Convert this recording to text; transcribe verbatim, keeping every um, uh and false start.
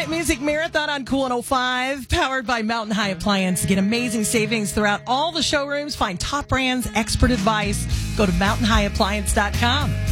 Hit Music Marathon on Cool one oh five, powered by Mountain High Appliance. Get amazing savings throughout all the showrooms. Find top brands, expert advice. Go to mountain high appliance dot com.